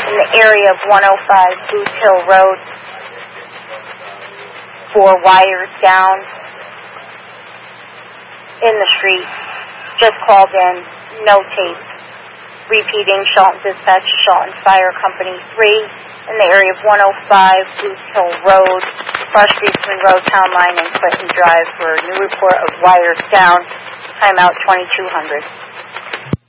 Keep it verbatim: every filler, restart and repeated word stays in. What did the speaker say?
in the area of one oh five Booth Hill Road. Four wires down in the street. Just called in, no tape. Repeating, Shelton Dispatch, Shelton Fire Company three, in the area of one oh five Booth Hill Road, across Eastman Road, Town Line, and Clinton Drive for a new report of wires down. Timeout twenty-two hundred.